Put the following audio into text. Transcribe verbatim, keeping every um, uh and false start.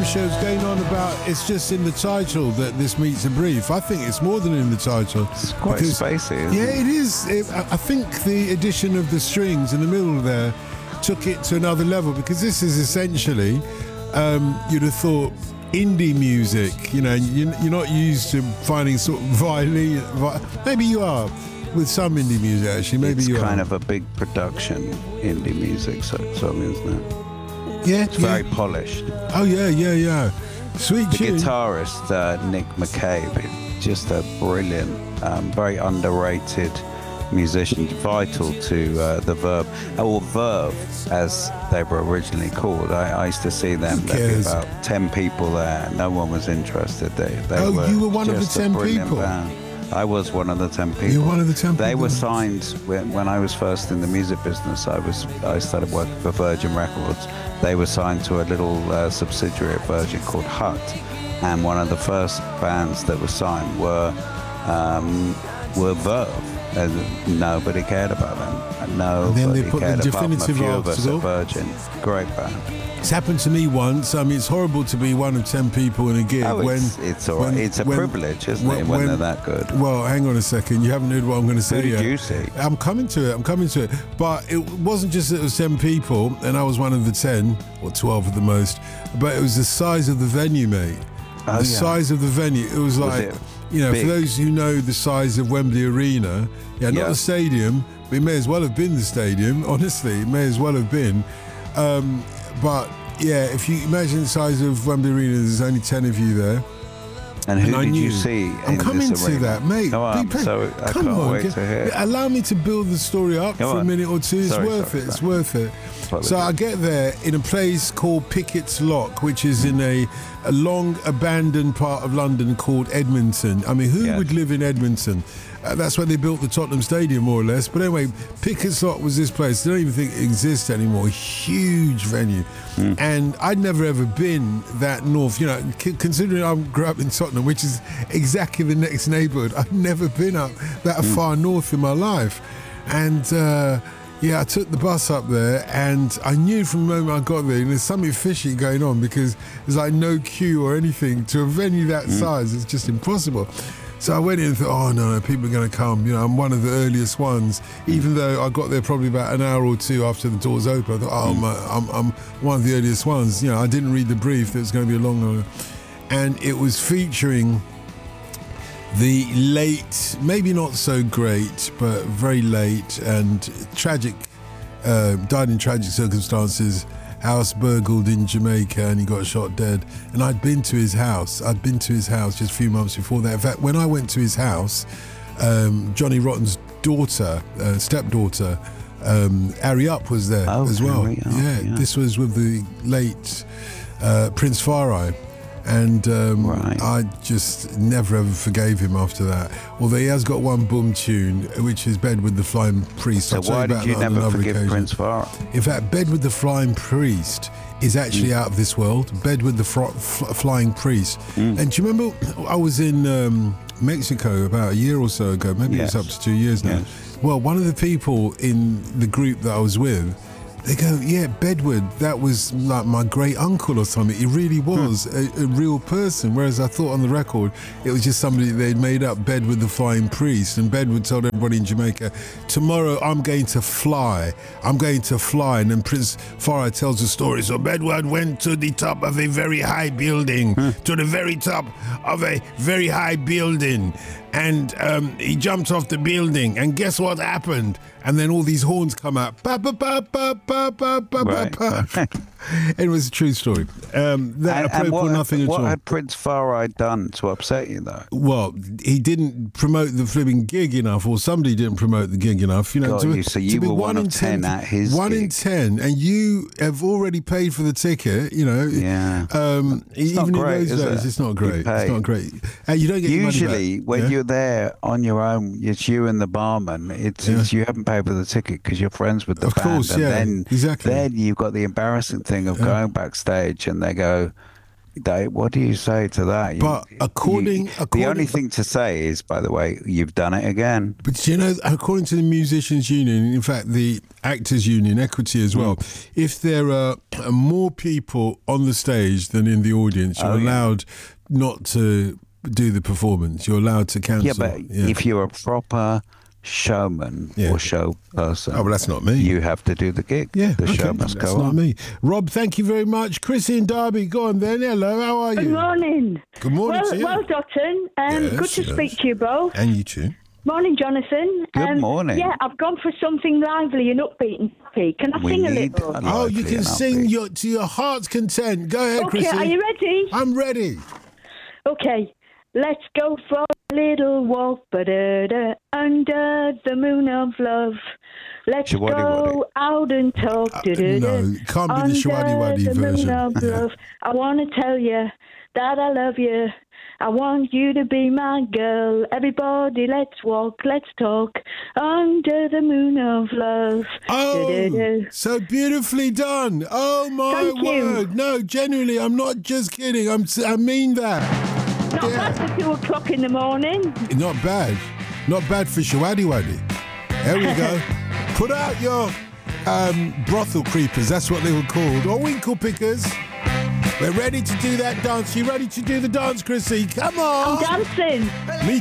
show's going on about it's just in the title that this meets a brief. I think it's more than in the title. It's quite because, spacey, isn't yeah, it? it is. It, I think the addition of the strings in the middle there took it to another level, because this is essentially, um, you'd have thought, indie music. You know, you, you're not used to finding sort of violin. Vi- maybe you are with some indie music, actually. Maybe it's you kind are. of a big production indie music so, song, isn't it? Yeah, It's yeah. very polished. Oh yeah, yeah, yeah. Sweet The tune. guitarist, uh, Nick McCabe, just a brilliant, um, very underrated musician, vital to uh, the Verve, or Verve as they were originally called. I, I used to see them. Who There'd be cares? about ten people there. No one was interested. They, they Oh, were you were one of the just a ten brilliant people? band. I was one of the ten people. You're one of the ten They people. were signed when, when I was first in the music business. I was I started working for Virgin Records. They were signed to a little uh, subsidiary of Virgin called Hut, and one of the first bands that were signed were um, were Verve. And nobody cared about them. Nobody then they put the cared about them. A definitive few of us article. at Virgin. Great band. It's happened to me once. I mean, it's horrible to be one of ten people in a gig Oh, when it's, it's all right. when- It's a when- privilege, isn't when- it, when, when- they're that good? Well, hang on a second. You haven't heard what I'm going to say Who did yet. you see? I'm coming to it. I'm coming to it. But it wasn't just that it was ten people, and I was one of the ten, or twelve at the most. But it was the size of the venue, mate. Oh, the yeah. size of the venue. It was like, it you know, big? for those who know the size of Wembley Arena, yeah, not Yeah. the stadium, but it may as well have been the stadium. Honestly, it may as well have been. Um, but yeah, if you imagine the size of Wembley Arena, there's only ten of you there. And who And I did knew. you see I'm in coming this to arena? that, mate. Come on, Be pa- so I Come can't on, wait get- to hear. Allow me to build the story up Come for a on. minute or two. It's Sorry, worth sorry, it. It's sorry. worth it. Apologies. So I get there in a place called Pickett's Lock, which is in a, a long abandoned part of London called Edmonton. I mean, who Yes. would live in Edmonton? Uh, that's where they built the Tottenham Stadium, more or less. But anyway, Pickett's Lock was this place. I don't even think it exists anymore. Huge venue. Mm. And I'd never ever been that north. You know, c- considering I grew up in Tottenham, which is exactly the next neighbourhood, I've never been up that Mm. far north in my life. And uh, yeah, I took the bus up there, and I knew from the moment I got there, there's something fishy going on, because there's like no queue or anything to a venue that Mm. size. It's just impossible. So I went in and thought, oh no, no, people are going to come. You know, I'm one of the earliest ones. Even though I got there probably about an hour or two after the doors open, I thought, oh, Mm. my, I'm, I'm one of the earliest ones. You know, I didn't read the brief that it was going to be a long one. And it was featuring the late, maybe not so great, but very late and tragic, uh, died in tragic circumstances, house burgled in Jamaica, and he got shot dead. And I'd been to his house. I'd been to his house just a few months before that. In fact, when I went to his house, um, Johnny Rotten's daughter, uh, stepdaughter, um, Ari Up was there Oh, as well. Ari Up, yeah, yeah. this was with the late uh, Prince Farai. And um, Right. I just never ever forgave him after that. Although he has got one boom tune, which is Bed with the Flying Priest. So I'll tell why about did you that on never another forgive occasion. Prince Farah? In fact, Bed with the Flying Priest is actually Mm. out of this world. Bed with the fro- fl- Flying Priest. Mm. And do you remember I was in um, Mexico about a year or so ago, maybe Yes. it's up to two years now. Yes. Well, one of the people in the group that I was with, they go, yeah, Bedward, that was like my great uncle or something. He really was a, a real person. Whereas I thought on the record, it was just somebody they'd made up, Bedward the Flying Priest. And Bedward told everybody in Jamaica, tomorrow I'm going to fly. I'm going to fly. And then Prince Farah tells the story. So Bedward went to the top of a very high building, to the very top of a very high building. And um, he jumped off the building, and guess what happened? And then all these horns come out. Ba, ba, ba, ba, ba, ba, ba, Right. ba, ba. It was a true story. Um, that And, and apropos what, nothing at what all. had Prince Farai done to upset you, though? Well, he didn't promote the flipping gig enough, or somebody didn't promote the gig enough. You know, Got to, you. So to you be were one of in ten at his One in gig. ten, and you have already paid for the ticket. You know, Yeah. Um, It's not even great, in those is days, it? it's not You great. It's pay. not great, and you don't get your money Usually, back. when Yeah? you're there on your own, it's you and the barman. It's, Yeah. it's you haven't paid for the ticket because you're friends with the Of band. course, and yeah, then, exactly. Then you've got the embarrassing thing of Yeah. going backstage and they go, They, what do you say to that? You- But according- you- according- the only thing to say is, by the way, you've done it again. But you know, according to the Musicians Union, in fact, the Actors Union, Equity as well, mm. if there are more people on the stage than in the audience, you're oh, yeah. allowed not to do the performance. You're allowed to cancel. Yeah, but yeah. if you're a proper showman yeah. or show person, oh, well, that's not me. You have to do the gig. Yeah, the okay. show must that's go not on. me. Rob, thank you very much. Chrissy and Derby, go on then. Hello, how are you? Good morning. Good morning well, to you. Well, Dotton, um, yes, good to yes. speak to you both. And you too. Morning, Jonathan. Good um, morning. Yeah, I've gone for something lively and upbeat and happy. Can I we sing a need little? A oh, you can sing your, to your heart's content. Go ahead, okay, Chrissy. are you ready? I'm ready. Okay. Let's go for a little walk, ba-da-da, under the moon of love. Let's Shawadi go wadi. out and talk, Uh, da-da-da, no, it can't be the Shawadi under Wadi the version. moon of Yeah. love. I want to tell you that I love you. I want you to be my girl. Everybody, let's walk, let's talk, under the moon of love. Oh, Da-da-da. so beautifully done. Oh, my Thank you. word. No, genuinely, I'm not just kidding. I'm, I mean that. Not Yeah. bad for two o'clock in the morning. Not bad. Not bad for Shawadi Wadi. There we go. Put out your um, brothel creepers. That's what they were called. Or winkle pickers. We're ready to do that dance. You ready to do the dance, Chrissy? Come on. I'm dancing. Me